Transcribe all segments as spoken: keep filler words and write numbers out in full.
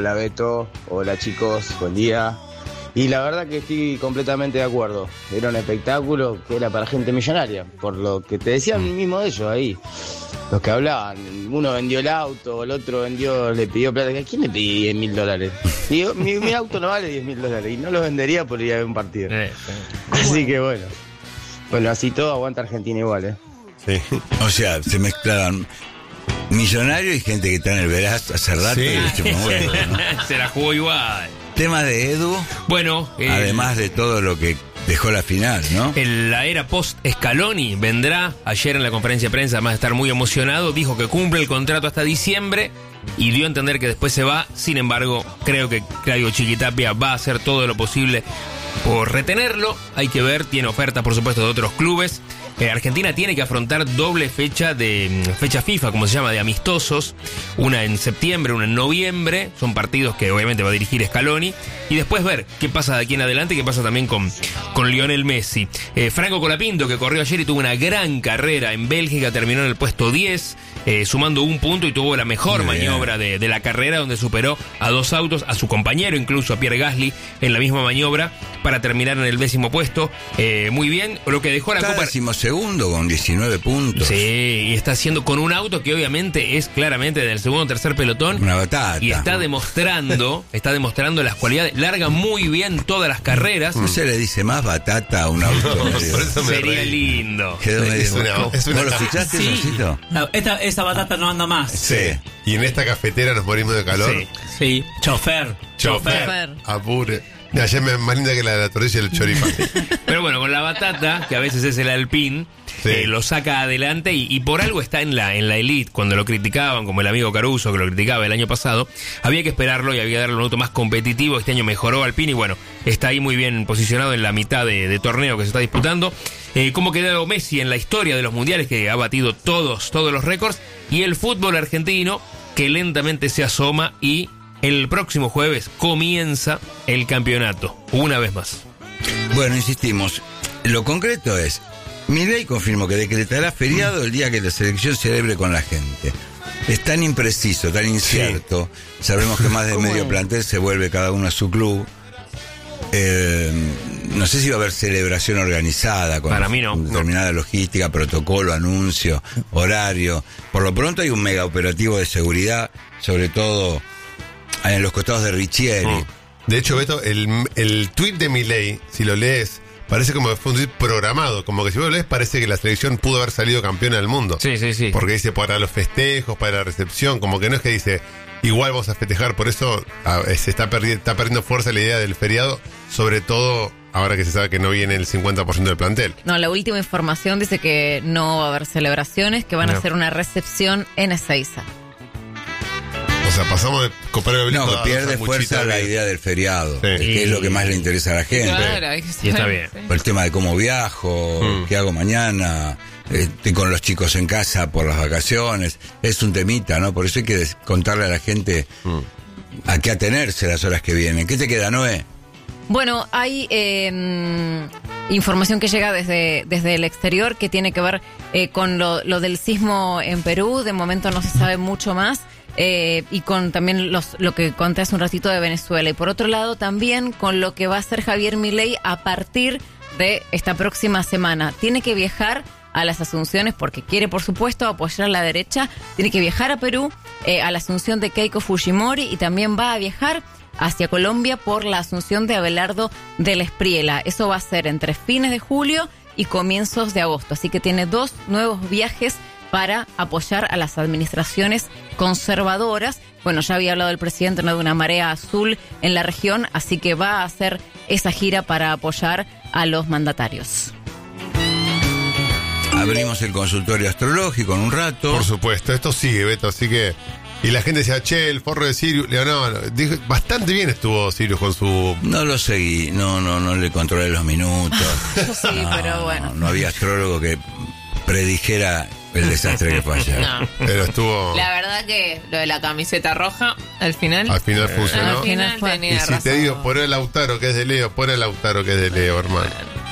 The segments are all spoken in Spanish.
Hola Beto, hola chicos, buen día. Y la verdad que estoy completamente de acuerdo. Era un espectáculo que era para gente millonaria, por lo que te decían mismo de ellos ahí. Los que hablaban, uno vendió el auto, el otro vendió, le pidió plata. ¿A quién le pedí diez mil dólares? Digo, mi, mi auto no vale diez mil dólares y no lo vendería por ir a ver un partido. Eh, eh. Así que bueno, bueno, así todo aguanta Argentina igual, ¿eh? Sí. O sea, se mezclaban millonarios y gente que está en el veraz hace rato. Sí. Y le chupó huevo, ¿no? Se la jugó igual. Tema de Edu. Bueno, eh, además de todo lo que dejó la final, ¿no? En la era post-Scaloni vendrá ayer en la conferencia de prensa, además de estar muy emocionado, dijo que cumple el contrato hasta diciembre y dio a entender que después se va. Sin embargo, creo que Claudio Chiquitapia va a hacer todo lo posible por retenerlo. Hay que ver, tiene ofertas por supuesto de otros clubes. Eh, Argentina tiene que afrontar doble fecha de fecha FIFA, como se llama, de amistosos, una en septiembre, una en noviembre. Son partidos que obviamente va a dirigir Scaloni y después ver qué pasa de aquí en adelante, qué pasa también con, con Lionel Messi. eh, Franco Colapinto, que corrió ayer y tuvo una gran carrera en Bélgica, terminó en el puesto diez, eh, sumando un punto y tuvo la mejor Muy maniobra de, de la carrera, donde superó a dos autos, a su compañero incluso, a Pierre Gasly, en la misma maniobra para terminar en el décimo puesto. eh, Muy bien, lo que dejó la Está Copa... segundo con diecinueve puntos. Sí, y está haciendo con un auto que obviamente es claramente del segundo o tercer pelotón. Una batata. Y está demostrando, está demostrando las cualidades. Larga muy bien todas las carreras. No se le dice más batata a un auto. No, medio. por eso me Sería reí. lindo. Quedó medio. Es una- es una- ¿Vos lo escuchaste, Sí. Sosito? No, esta, esta batata no anda más. Sí. Y en esta cafetera nos morimos de calor. Sí. Sí, chofer. Chofer. Apure. Ayer me más linda que la de la tortilla y el choripán. Pero bueno, con la batata, que a veces es el Alpine, Sí. eh, lo saca adelante y, y por algo está en la en la elite. Cuando lo criticaban, como el amigo Caruso que lo criticaba el año pasado, había que esperarlo y había que darle un auto más competitivo. Este año mejoró Alpine y bueno, está ahí muy bien posicionado en la mitad de, de torneo que se está disputando. Eh, ¿Cómo quedó Messi en la historia de los mundiales, que ha batido todos, todos los récords? Y el fútbol argentino, que lentamente se asoma y el próximo jueves comienza el campeonato, una vez más. Bueno, insistimos. Lo concreto es, Milei confirmó que decretará feriado el día que la selección celebre con la gente. Es tan impreciso, tan incierto. Sabemos que más de medio es? plantel se vuelve cada uno a su club. Eh, no sé si va a haber celebración organizada con Para mí no. determinada logística, protocolo, anuncio, horario. Por lo pronto hay un mega operativo de seguridad, sobre todo en los costados de Richieri. Mm. De hecho, Beto, el, el tweet de Milei, si lo lees, parece como que fue un tweet programado. Como que si vos lo lees, parece que la selección pudo haber salido campeona del mundo. Sí, sí, sí. Porque dice para los festejos, para la recepción, como que no es que dice igual vamos a festejar. Por eso a, se está, perdi- está perdiendo fuerza la idea del feriado, sobre todo ahora que se sabe que no viene el cincuenta por ciento del plantel. No, la última información dice que no va a haber celebraciones, que van No. a hacer una recepción en Ezeiza. O sea, pasamos de comprar el No, obelisco a que pierde sanguchita fuerza la bien. idea del feriado, Sí. que es lo que más le interesa a la gente. Claro, hay que Y está saber. bien. Por el tema de cómo viajo, Mm. qué hago mañana, eh, estoy con los chicos en casa por las vacaciones, es un temita, ¿no? Por eso hay que des- contarle a la gente Mm. a qué atenerse las horas que vienen. ¿Qué te queda, Noé? Bueno, hay eh, información que llega desde, desde el exterior que tiene que ver eh, con lo, lo del sismo en Perú. De momento no se sabe mucho más. Eh, y con también los, lo que conté hace un ratito de Venezuela. Y por otro lado, también con lo que va a hacer Javier Milei a partir de esta próxima semana. Tiene que viajar a las Asunciones porque quiere, por supuesto, apoyar a la derecha. Tiene que viajar a Perú, eh, a la asunción de Keiko Fujimori, y también va a viajar hacia Colombia por la asunción de Abelardo de la Espriella. Eso va a ser entre fines de julio y comienzos de agosto. Así que tiene dos nuevos viajes para apoyar a las administraciones conservadoras. Bueno, ya había hablado el presidente, ¿no?, de una marea azul en la región, así que va a hacer esa gira para apoyar a los mandatarios. Abrimos el consultorio astrológico en un rato. Por supuesto, esto sigue, Beto, así que... Y la gente decía, che, el forro de Sirius... Le digo, no, no, dijo, bastante bien estuvo Sirius con su... No lo seguí, no, no, no le controlé los minutos. Yo sí, No, pero bueno. No, no había astrólogo que predijera el desastre que fue ayer. No. Pero estuvo... La verdad que lo de la camiseta roja, al final. Al final funcionó. Al final fue. tenía Y si razón. te digo, pon el Lautaro que es de Leo, pon el Lautaro que es de Leo, hermano.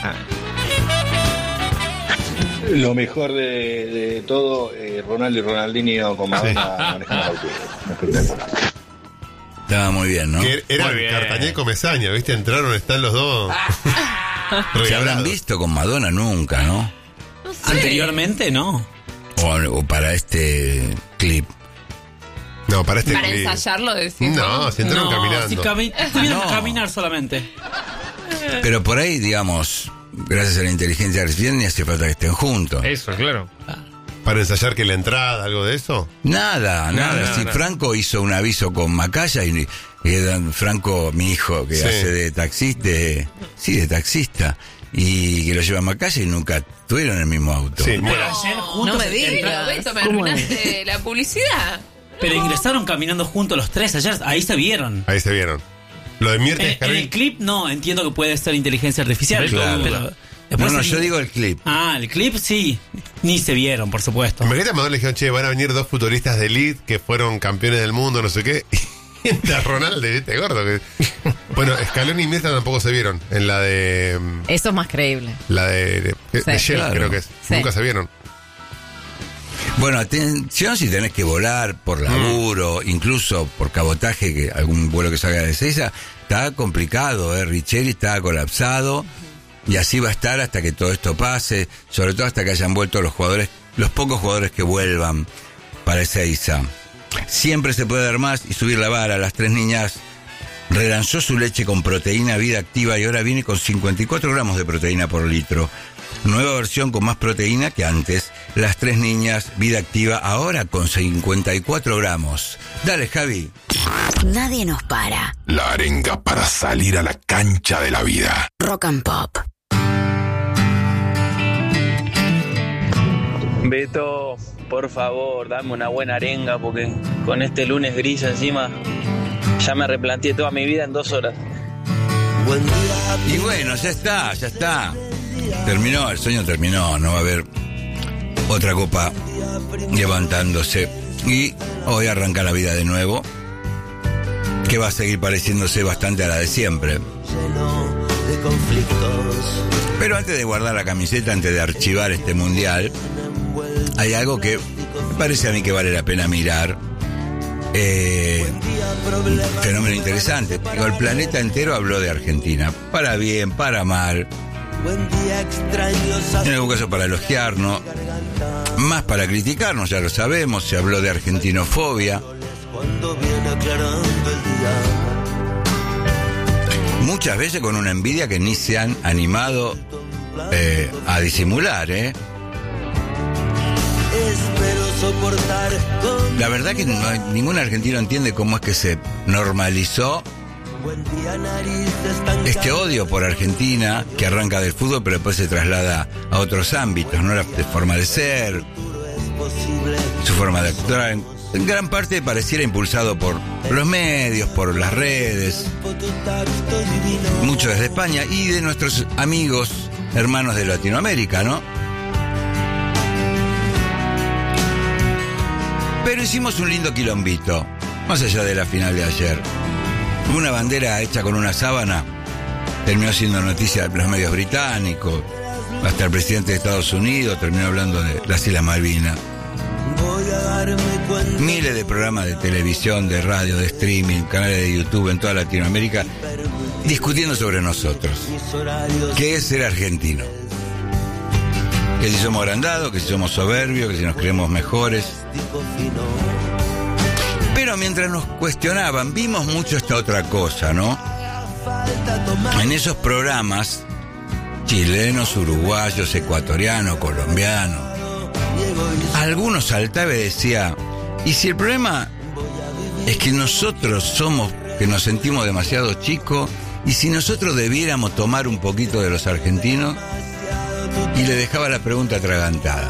Lo mejor de, de todo, eh, Ronaldo y Ronaldinho con Madonna manejando el auto. Espectacular. Estaba muy bien, ¿no? Que eran Muy bien. Cartañé y Comesaña, ¿viste? Entraron, están los dos. Se habrán visto con Madonna nunca, ¿no? No sé. Anteriormente, no. O, o para este clip. No, para este Para clip. ensayarlo, decimos. No, se entraron no, caminando. si cami- estuvieron No. caminar solamente. Pero por ahí, digamos, gracias a la inteligencia artificial ni hace falta que estén juntos. Eso, claro. Para ensayar que la entrada, algo de eso. Nada, nada. nada, si nada. Franco hizo un aviso con Macaya y, y Dan- Franco, mi hijo, que Sí. hace de taxista, de, sí, de taxista, y que lo lleva a Macaya y nunca estuvieron en el mismo auto. Sí, Pero bueno. ayer juntos No me entra- digas. Beto, me ¿Cómo arruinaste la publicidad. Pero ingresaron caminando juntos los tres ayer. Ahí se vieron. Ahí se vieron. Lo de Mirta En, y en Scaloni. el clip no, entiendo que puede ser inteligencia artificial. Claro. Pero No, después no, el- yo digo el clip. Ah, el clip sí. Ni se vieron, por supuesto. Imagínate a Madonna le dijeron, che, van a venir dos futbolistas de elite que fueron campeones del mundo, no sé qué. Y entra Ronaldo, este gordo. Que... Bueno, Scaloni y Mirta tampoco se vieron. En la de. Eso es más creíble. La de. de, de Sí. Shell, Claro. creo que es. Sí. Nunca se vieron. Bueno, atención si tenés que volar por laburo, incluso por cabotaje, que algún vuelo que salga de Seiza, está complicado, ¿eh? Richelli está colapsado y así va a estar hasta que todo esto pase, sobre todo hasta que hayan vuelto los jugadores, los pocos jugadores que vuelvan para Ezeiza. Siempre se puede dar más y subir la vara. Las tres niñas relanzó su leche con proteína Vida Activa y ahora viene con cincuenta y cuatro gramos de proteína por litro. Nueva versión con más proteína que antes. Las tres niñas Vida Activa ahora con cincuenta y cuatro gramos. Dale, Javi. Nadie nos para. La arenga para salir a la cancha de la vida. Rock and Pop. Beto, por favor, dame una buena arenga porque con este lunes gris encima ya me replanteé toda mi vida en dos horas. Y bueno, ya está, ya está. Terminó, el sueño terminó. No va a haber otra copa levantándose. Y hoy arranca la vida de nuevo, que va a seguir pareciéndose bastante a la de siempre. Pero antes de guardar la camiseta, antes de archivar este mundial, hay algo que me parece a mí que vale la pena mirar. Eh, un fenómeno interesante. Digo, el planeta entero habló de Argentina, para bien, para mal. En algún caso para elogiarnos, más para criticarnos, ya lo sabemos. Se habló de argentinofobia. Muchas veces con una envidia que ni se han animado eh, a disimular, ¿eh? La verdad que no hay- ningún argentino entiende cómo es que se normalizó este odio por Argentina, que arranca del fútbol pero después se traslada a otros ámbitos, ¿no? La de forma de ser, su forma de actuar, en, en gran parte pareciera impulsado por los medios, por las redes, mucho desde España y de nuestros amigos, hermanos de Latinoamérica, ¿no? Pero hicimos un lindo quilombito, más allá de la final de ayer. Una bandera hecha con una sábana terminó siendo noticia de los medios británicos. Hasta el presidente de Estados Unidos terminó hablando de las Islas Malvinas. Miles de programas de televisión, de radio, de streaming, canales de YouTube en toda Latinoamérica discutiendo sobre nosotros. ¿Qué es ser argentino? Que si somos agrandados, que si somos soberbios, que si nos creemos mejores. Pero mientras nos cuestionaban, vimos mucho esta otra cosa, ¿no? En esos programas, chilenos, uruguayos, ecuatorianos, colombianos, algunos saltaba y decía, ¿y si el problema es que nosotros somos, que nos sentimos demasiado chicos, y si nosotros debiéramos tomar un poquito de los argentinos? Y le dejaba la pregunta atragantada.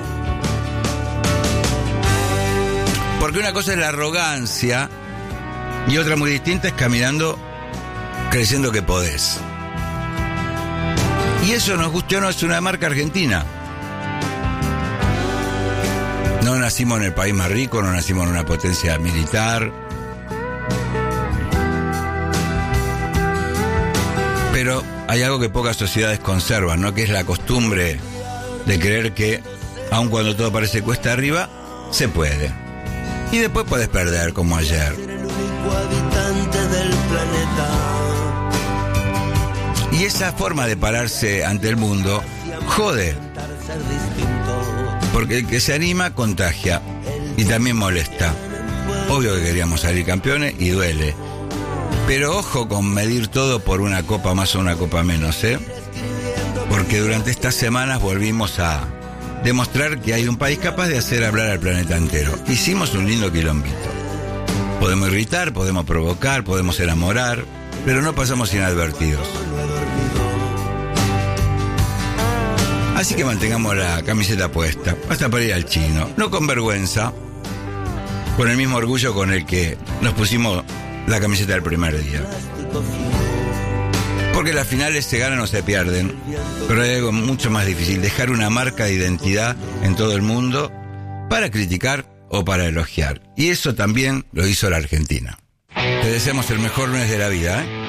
Porque una cosa es la arrogancia y otra muy distinta es caminando creyendo que podés. Y eso, nos guste o no, es una marca argentina. No nacimos en el país más rico, no nacimos en una potencia militar. Pero hay algo que pocas sociedades conservan, ¿no? Que es la costumbre de creer que, aun cuando todo parece cuesta arriba, se puede. Y después puedes perder, como ayer. único habitante del planeta. Y esa forma de pararse ante el mundo jode. Porque el que se anima contagia y también molesta. Obvio que queríamos salir campeones y duele. Pero ojo con medir todo por una copa más o una copa menos, ¿eh? Porque durante estas semanas volvimos a demostrar que hay un país capaz de hacer hablar al planeta entero. Hicimos un lindo quilombito. Podemos irritar, podemos provocar, podemos enamorar, pero no pasamos inadvertidos. Así que mantengamos la camiseta puesta, hasta para ir al chino. No con vergüenza, con el mismo orgullo con el que nos pusimos la camiseta del primer día. Porque las finales se ganan o se pierden, pero hay algo mucho más difícil: dejar una marca de identidad en todo el mundo para criticar o para elogiar. Y eso también lo hizo la Argentina. Te deseamos el mejor lunes de la vida, ¿eh?